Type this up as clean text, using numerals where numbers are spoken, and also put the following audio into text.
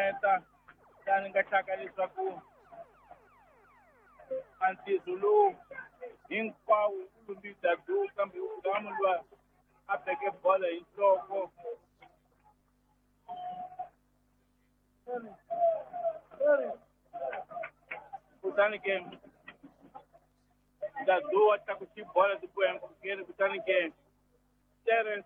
pfuneta tani nga hlaka leswaku antizulu hinkwawo u lumbisa du kambe u gamu lwa a beke bola hi nhloko kutani ke Dadu a tlakusi bola ti ku ya mpfhukeni kutani ke Terence